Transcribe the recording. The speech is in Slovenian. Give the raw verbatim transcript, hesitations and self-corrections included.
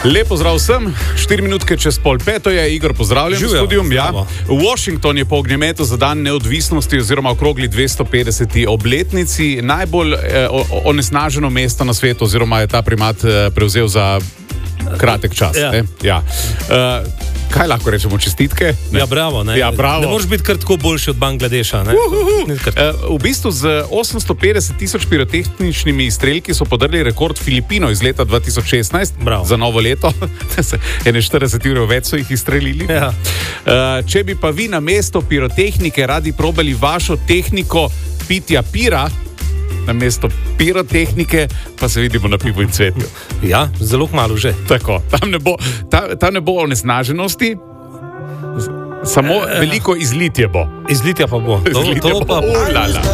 Lepo zdrav vsem, štiri minutke čez pol peto je, Igor, pozdravljen v studiu. Ja. Washington je po ognjemetu za dan neodvisnosti oziroma okrogli dvesto petdeseti obletnici najbolj eh, onesnaženo mesto na svetu oziroma je ta primat eh, prevzel za kratek čas. Ja. Ne? Ja. Uh, kaj lahko rečemo, čestitke? Ne? Ja, bravo. Ne, ja, bravo. Ne moreš biti kar tako boljši od Bangladeša. Ne? Uh, uh, uh. Uh, v bistvu z osemsto petdeset tisoč pirotehničnimi izstrelki so podrli rekord Filipinov iz leta dva tisoč šestnajst bravo. Za novo leto. Ene štirideset ur več so jih izstrelili. Ja. Uh, če bi pa vi na mesto pirotehnike radi probali vašo tehniko pitja pira, na mesto pirotehnike, pa se vidimo na Pivu in Cvetju. Ja, zelo malo že. Tako, tam ne bo, tam, tam ne bo onesnaženosti, samo e, veliko izlitje bo. Izlitja pa bo. Izlitje To, to bo. pa bo.